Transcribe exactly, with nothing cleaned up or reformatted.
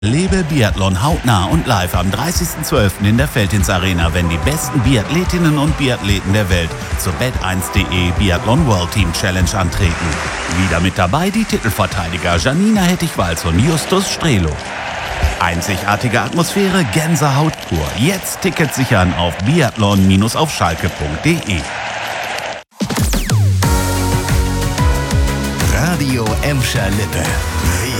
Lebe Biathlon hautnah und live am dreißigsten zwölften in der Veltins Arena, wenn die besten Biathletinnen und Biathleten der Welt zur bet eins punkt de Biathlon World Team Challenge antreten. Wieder mit dabei die Titelverteidiger Janina Hettich-Walz und Justus Strelo. Einzigartige Atmosphäre, Gänsehaut pur. Jetzt Tickets sichern auf biathlon auf schalke punkt de. Radio Emscher Lippe.